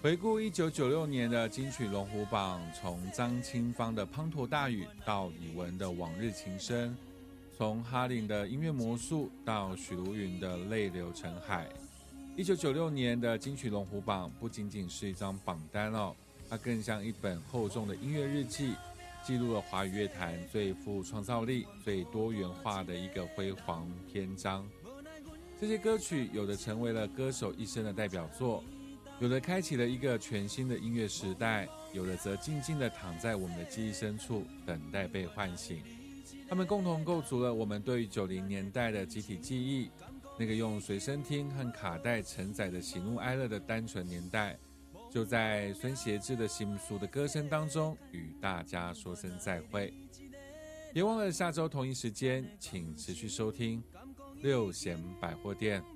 回顾1996年的金曲龙虎榜，从张清芳的滂沱大雨到李玟的往日情深，从哈林的音乐魔术到许茹芸的泪流成海。1996年的金曲龙虎榜不仅仅是一张榜单哦，它更像一本厚重的音乐日记，记录了华语乐坛最富创造力、最多元化的一个辉煌篇章。这些歌曲有的成为了歌手一生的代表作，有的开启了一个全新的音乐时代，有的则静静地躺在我们的记忆深处，等待被唤醒。他们共同构筑了我们对于90年代的集体记忆，那个用随身听和卡带承载的喜怒哀乐的单纯年代。就在孙协志的心俗的歌声当中，与大家说声再会。别忘了下周同一时间，请持续收听六弦百货店。